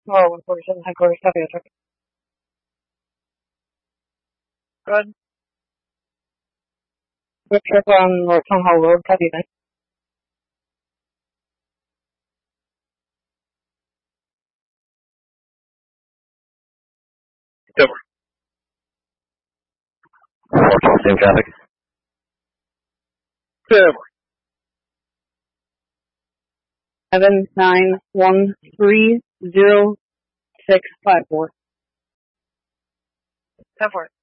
Oh, unfortunately, headquarters, copy that. Good. Quick check on North Town Hall Road, copy that. Over. 412, same traffic. Over. 79130 654. 10-4.